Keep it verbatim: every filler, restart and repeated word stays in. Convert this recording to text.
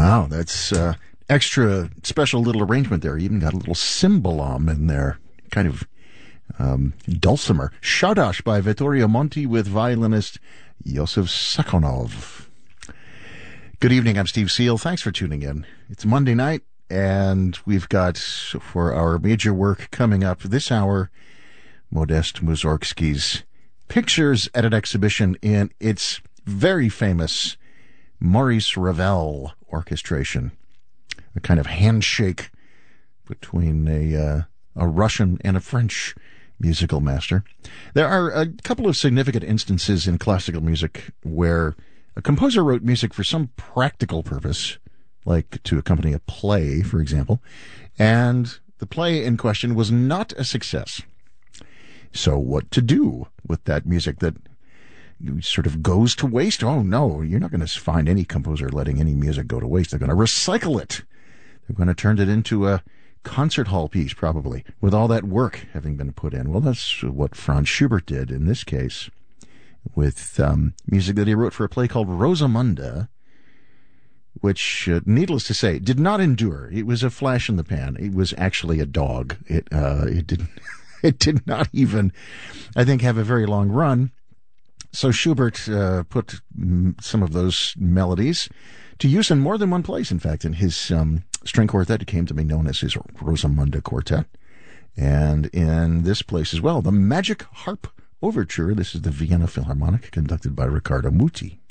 Wow, that's uh, extra special little arrangement there. You even got a little cymbalom in there, kind of um, dulcimer. Shadash by Vittorio Monti with violinist Yosef Sakhonov. Good evening, I'm Steve Seal. Thanks for tuning in. It's Monday night, and we've got, for our major work coming up this hour, Modest Mussorgsky's Pictures at an Exhibition in its very famous Maurice Ravel orchestration, a kind of handshake between a uh, a Russian and a French musical master. There are a couple of significant instances in classical music where a composer wrote music for some practical purpose, like to accompany a play, for example, and the play in question was not a success. So what to do with that music that sort of goes to waste? Oh, no, you're not going to find any composer letting any music go to waste. They're going to recycle it. They're going to turn it into a concert hall piece, probably, with all that work having been put in. Well, that's what Franz Schubert did in this case with um, music that he wrote for a play called Rosamunde, which, uh, needless to say, did not endure. It was a flash in the pan. It was actually a dog. It uh, it didn't. It did not even, I think, have a very long run. So Schubert uh, put some of those melodies to use in more than one place. In fact, in his um, string quartet, it came to be known as his Rosamunde Quartet. And in this place as well, the Magic Harp Overture. This is the Vienna Philharmonic, conducted by Riccardo Muti.